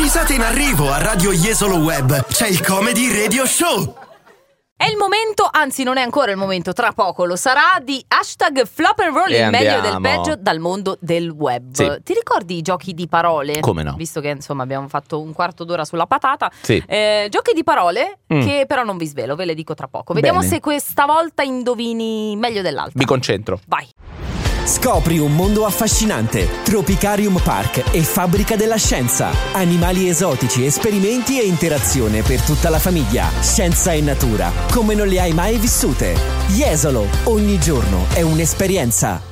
risate in arrivo a Radio Jesolo Web. C'è il Comedy Radio Show. È il momento, anzi non è ancora il momento, tra poco lo sarà, di hashtag Flop and Roll, il meglio del peggio dal mondo del web. Sì. Ti ricordi i giochi di parole? Come no? Visto che insomma abbiamo fatto un quarto d'ora sulla patata. Sì. Giochi di parole che però non vi svelo, ve le dico tra poco. Vediamo Bene. se questa volta indovini meglio dell'altra. Mi concentro. Vai. Scopri un mondo affascinante. Tropicarium Park e Fabbrica della Scienza. Animali esotici, esperimenti e interazione per tutta la famiglia. Scienza e natura, come non le hai mai vissute. Jesolo, ogni giorno è un'esperienza.